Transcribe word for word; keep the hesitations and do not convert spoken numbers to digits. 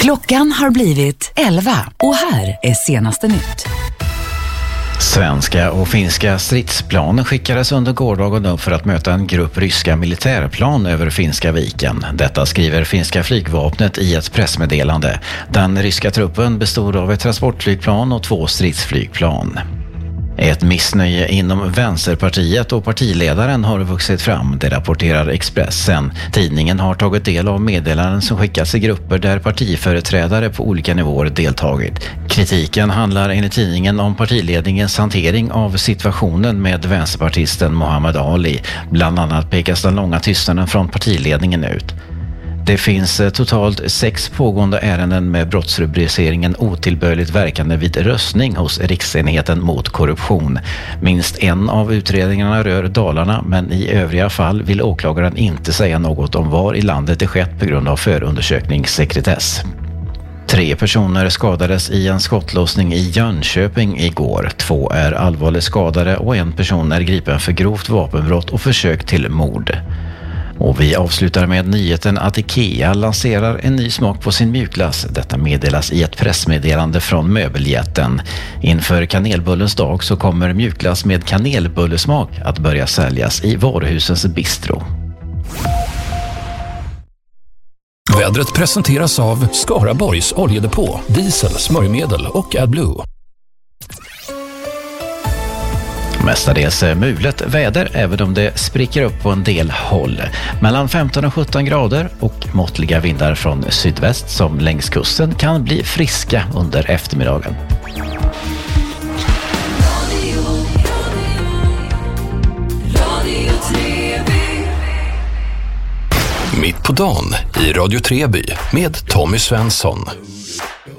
Klockan har blivit elva och här är senaste nytt. Svenska och finska stridsplan skickades under gårdagen upp för att möta en grupp ryska militärplan över Finska viken. Detta skriver finska flygvapnet i ett pressmeddelande. Den ryska truppen bestod av ett transportflygplan och två stridsflygplan. Ett missnöje inom Vänsterpartiet och partiledaren har vuxit fram, det rapporterar Expressen. Tidningen har tagit del av meddelanden som skickats i grupper där partiföreträdare på olika nivåer deltagit. Kritiken handlar enligt tidningen om partiledningens hantering av situationen med vänsterpartisten Muhammad Ali. Bland annat pekas den långa tystnaden från partiledningen ut. Det finns totalt sex pågående ärenden med brottsrubriceringen otillbörligt verkande vid röstning hos Riksenheten mot korruption. Minst en av utredningarna rör Dalarna, men i övriga fall vill åklagaren inte säga något om var i landet det skett på grund av förundersökningssekretess. Tre personer skadades i en skottlossning i Jönköping igår. Två är allvarligt skadade och en person är gripen för grovt vapenbrott och försök till mord. Och vi avslutar med nyheten att IKEA lanserar en ny smak på sin mjukglass. Detta meddelas i ett pressmeddelande från möbeljätten. Inför kanelbullens dag så kommer mjukglass med kanelbullesmak att börja säljas i varuhusens bistro. Vädret presenteras av Skaraborgs oljedepå, diesel, smörjmedel och AdBlue. Mestadels mulet väder även om det spricker upp på en del håll. Mellan femton och sjutton grader och måttliga vindar från sydväst som längs kusten kan bli friska under eftermiddagen. Mitt på dagen i Radio Treby med Tommy Svensson.